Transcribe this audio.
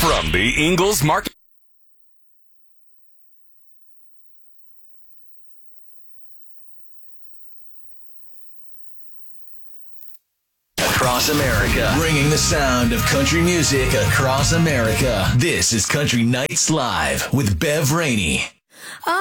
From the Ingles Market. Across America, bringing the sound of country music across America. This is Country Nights Live with Bev Rainey.